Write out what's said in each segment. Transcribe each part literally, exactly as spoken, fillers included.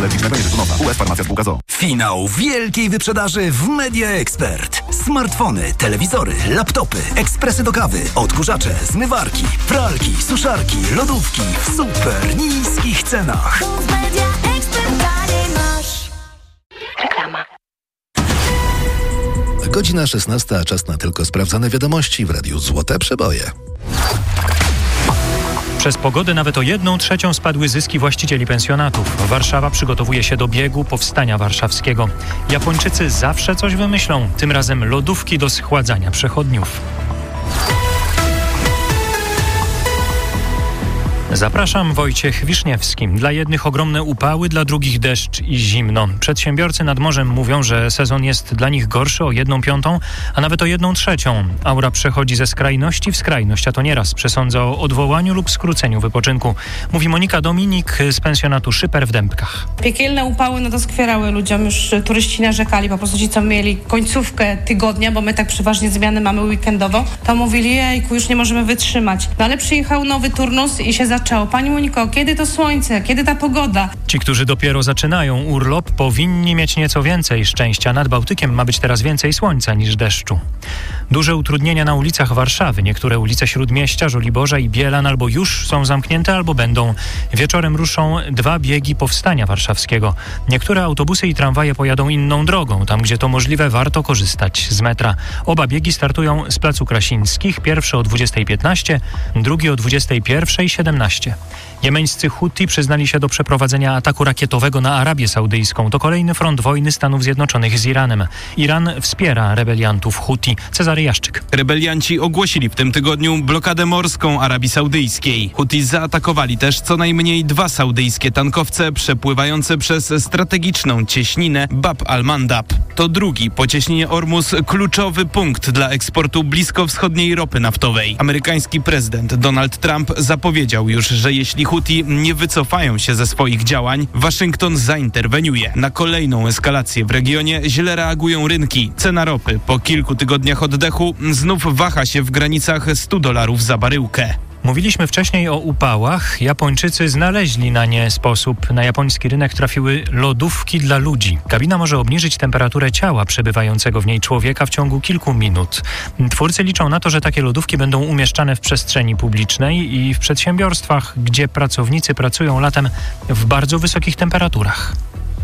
alergicznego, nietytunowa. U S Farmacja Spółka z o o. Finał wielkiej wyprzedaży w Media Expert. Smartfony, telewizory, laptopy, ekspresy do kawy, odkurzacze, zmywarki, pralki, suszarki, lodówki w super niskich cenach. Reklama. Godzina szesnasta, czas na tylko sprawdzone wiadomości w Radiu Złote Przeboje. Przez pogodę nawet o jedną trzecią spadły zyski właścicieli pensjonatów. Warszawa przygotowuje się do biegu powstania warszawskiego. Japończycy zawsze coś wymyślą, tym razem lodówki do schładzania przechodniów. Zapraszam, Wojciech Wiszniewski. Dla jednych ogromne upały, dla drugich deszcz i zimno. Przedsiębiorcy nad morzem mówią, że sezon jest dla nich gorszy o jedną piątą, a nawet o jedną trzecią. Aura przechodzi ze skrajności w skrajność, a to nieraz przesądza o odwołaniu lub skróceniu wypoczynku. Mówi Monika Dominik z pensjonatu Szyper w Dębkach. Piekielne upały no doskwierały ludziom, już turyści narzekali, po prostu ci, co mieli końcówkę tygodnia, bo my tak przeważnie zmiany mamy weekendowo, to mówili, jejku, już nie możemy wytrzymać. No ale przyjechał nowy turnus i się zaczęło. Pani Moniko, kiedy to słońce, kiedy ta pogoda? Ci, którzy dopiero zaczynają urlop, powinni mieć nieco więcej szczęścia. Nad Bałtykiem ma być teraz więcej słońca niż deszczu. Duże utrudnienia na ulicach Warszawy. Niektóre ulice Śródmieścia, Żoliborza i Bielan albo już są zamknięte, albo będą. Wieczorem ruszą dwa biegi powstania warszawskiego. Niektóre autobusy i tramwaje pojadą inną drogą. Tam, gdzie to możliwe, warto korzystać z metra. Oba biegi startują z Placu Krasińskich. Pierwszy o dwudziestej piętnaście, drugi o dwudziestej pierwszej siedemnaście. Jemeńscy Huti przyznali się do przeprowadzenia ataku rakietowego na Arabię Saudyjską. To kolejny front wojny Stanów Zjednoczonych z Iranem. Iran wspiera rebeliantów Huti. Cezary Jaszczyk. Rebelianci ogłosili w tym tygodniu blokadę morską Arabii Saudyjskiej. Huti zaatakowali też co najmniej dwa saudyjskie tankowce przepływające przez strategiczną cieśninę Bab al-Mandab. To drugi po cieśninie Ormus kluczowy punkt dla eksportu bliskowschodniej ropy naftowej. Amerykański prezydent Donald Trump zapowiedział już, że jeśli Huti nie wycofają się ze swoich działań, Waszyngton zainterweniuje. Na kolejną eskalację w regionie źle reagują rynki. Cena ropy po kilku tygodniach oddechu znów waha się w granicach stu dolarów za baryłkę. Mówiliśmy wcześniej o upałach. Japończycy znaleźli na nie sposób. Na japoński rynek trafiły lodówki dla ludzi. Kabina może obniżyć temperaturę ciała przebywającego w niej człowieka w ciągu kilku minut. Twórcy liczą na to, że takie lodówki będą umieszczane w przestrzeni publicznej i w przedsiębiorstwach, gdzie pracownicy pracują latem w bardzo wysokich temperaturach.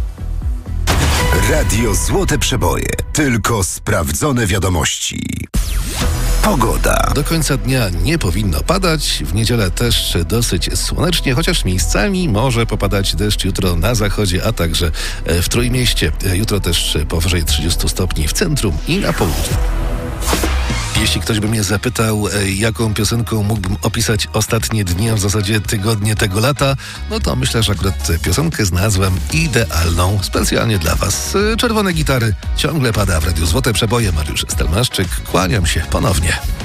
Radio Złote Przeboje. Tylko sprawdzone wiadomości. Pogoda. Do końca dnia nie powinno padać, w niedzielę też dosyć słonecznie, chociaż miejscami może popadać deszcz jutro na zachodzie, a także w Trójmieście. Jutro też powyżej trzydziestu stopni w centrum i na południu. Jeśli ktoś by mnie zapytał, jaką piosenką mógłbym opisać ostatnie dni, a w zasadzie tygodnie tego lata, no to myślę, że akurat piosenkę znalazłem idealną, specjalnie dla Was. Czerwone gitary ciągle pada w Radiu Złote Przeboje. Mariusz Stelmaszczyk, kłaniam się ponownie.